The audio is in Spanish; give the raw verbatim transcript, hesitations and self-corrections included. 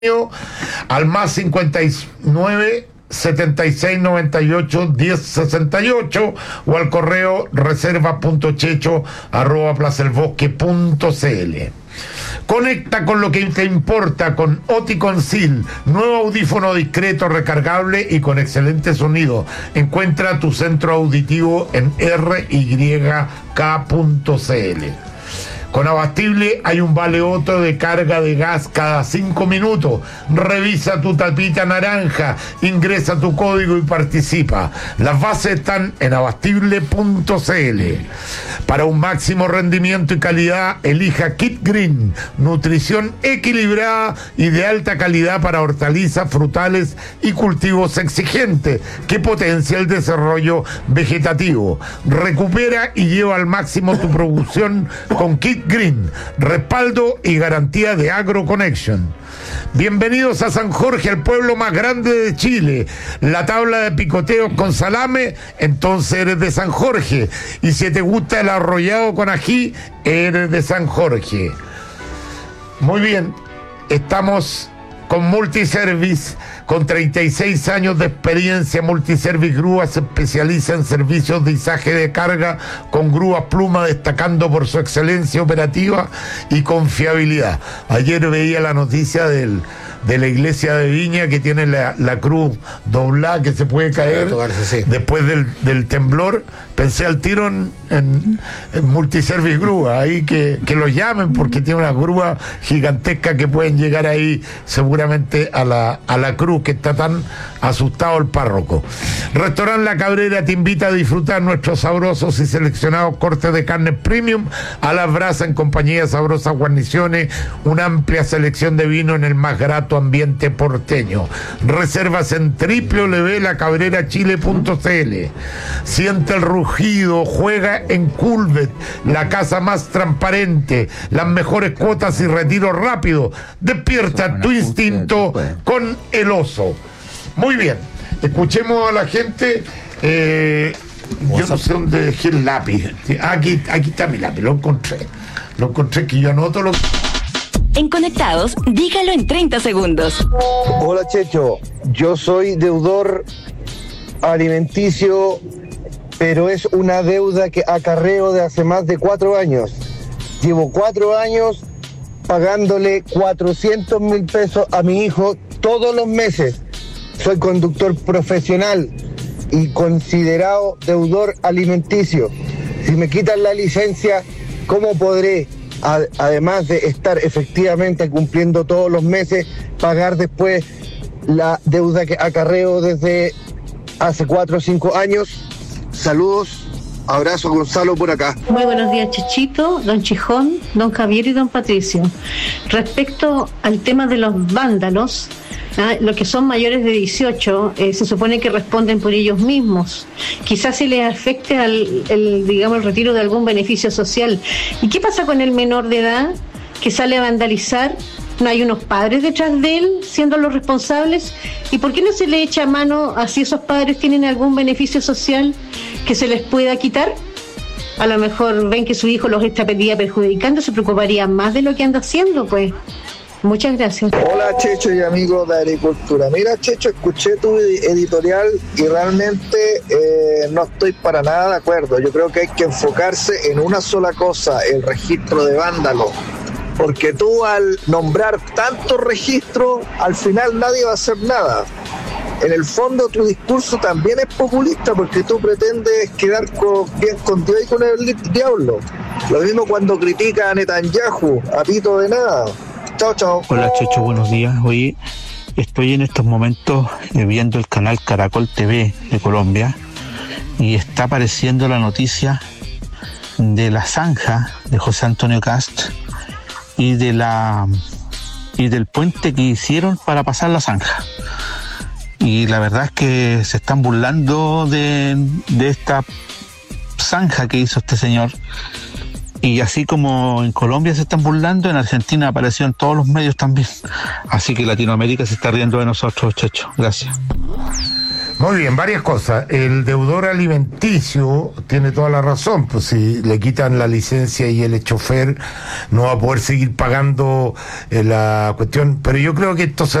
al más cincuenta y nueve, setenta y seis, noventa y ocho, diez, sesenta y ocho o al correo reserva punto checho arroba plazaelbosque punto cl. Conecta con lo que te importa con Oticon-Sil, nuevo audífono discreto, recargable y con excelente sonido. Encuentra tu centro auditivo en r y k punto cl. Con Abastible hay un vale otro de carga de gas cada cinco minutos. Revisa tu tapita naranja, ingresa tu código y participa. Las bases están en abastible punto cl. Para un máximo rendimiento y calidad, elija Kit Green, nutrición equilibrada y de alta calidad para hortalizas, frutales y cultivos exigentes, que potencia el desarrollo vegetativo. Recupera y lleva al máximo tu producción con Kit Green, respaldo y garantía de AgroConnection. Bienvenidos a San Jorge, el pueblo más grande de Chile. La tabla de picoteos con salame, entonces eres de San Jorge. Y si te gusta el arrollado con ají, eres de San Jorge. Muy bien, estamos con Multiservice, con treinta y seis años de experiencia. Multiservice Grúa se especializa en servicios de izaje de carga con grúas Pluma, destacando por su excelencia operativa y confiabilidad. Ayer veía la noticia del, de la iglesia de Viña, que tiene la, la cruz doblada, que se puede caer sí. después del, del temblor. Pensé al tiro en, en, en Multiservice Grúa, ahí que, que los llamen, porque tiene una grúa gigantesca que pueden llegar ahí seguramente a la, a la cruz, que está tan asustado el párroco. Restaurante La Cabrera te invita a disfrutar nuestros sabrosos y seleccionados cortes de carne premium a las brasas en compañía de sabrosas guarniciones, una amplia selección de vino en el más grato ambiente porteño. Reservas en doble u doble u doble u punto la cabrera chile punto cl. Siente el rugido, juega en Culvet, la casa más transparente, las mejores cuotas y retiro rápido. Despierta tu instinto con el oso. Muy bien, escuchemos a la gente. eh, yo no sé dónde dejé el lápiz. Aquí, aquí está mi lápiz, lo encontré. Lo encontré, que yo anoto lo... En Conectados, dígalo en treinta segundos. Hola Checho, yo soy deudor alimenticio, pero es una deuda que acarreo de hace más de cuatro años. Llevo cuatro años pagándole cuatrocientos mil pesos a mi hijo todos los meses. Soy conductor profesional y considerado deudor alimenticio. Si me quitan la licencia, ¿cómo podré, a, además de estar efectivamente cumpliendo todos los meses, pagar después la deuda que acarreo desde hace cuatro o cinco años? Saludos, abrazo, Gonzalo por acá. Muy buenos días, Chechito, don Chijón, don Javier y don Patricio. Respecto al tema de los vándalos, ¿ah? Los que son mayores de dieciocho, eh, se supone que responden por ellos mismos. Quizás se les afecte al, el, digamos, el retiro de algún beneficio social. ¿Y qué pasa con el menor de edad que sale a vandalizar? ¿No hay unos padres detrás de él siendo los responsables? ¿Y por qué no se le echa mano a si esos padres tienen algún beneficio social que se les pueda quitar? A lo mejor ven que su hijo los estaría perjudicando, se preocuparían más de lo que anda haciendo, pues. Muchas gracias. Hola Checho y amigos de Agricultura. Mira Checho, escuché tu editorial y realmente eh, no estoy para nada de acuerdo. Yo creo que hay que enfocarse en una sola cosa, el registro de vándalos. Porque tú, al nombrar tantos registros, al final nadie va a hacer nada. En el fondo tu discurso también es populista, porque tú pretendes quedar con, bien con Dios y con el diablo. Lo mismo cuando critica a Netanyahu, a pito de nada. Chao, chao. Hola Checho, buenos días. Hoy estoy en estos momentos eh, viendo el canal Caracol T V de Colombia y está apareciendo la noticia de la zanja de José Antonio Cast y de la y del puente que hicieron para pasar la zanja. Y la verdad es que se están burlando de, de esta zanja que hizo este señor. Y así como en Colombia se están burlando, en Argentina apareció en todos los medios también. Así que Latinoamérica se está riendo de nosotros, Checho. Gracias. Muy bien, varias cosas. El deudor alimenticio tiene toda la razón, pues si le quitan la licencia y el chofer no va a poder seguir pagando eh, la cuestión, pero yo creo que esto se